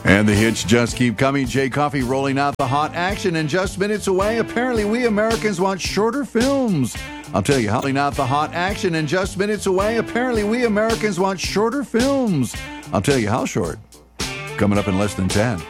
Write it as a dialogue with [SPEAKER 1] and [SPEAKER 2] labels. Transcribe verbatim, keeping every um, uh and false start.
[SPEAKER 1] And the hits just keep coming. Jay Coffey rolling out the hot action, and just minutes away, apparently we Americans want shorter films. I'll tell you how. Rolling out the hot action, and just minutes away, apparently we Americans want shorter films. I'll tell you how short. Coming up in less than ten.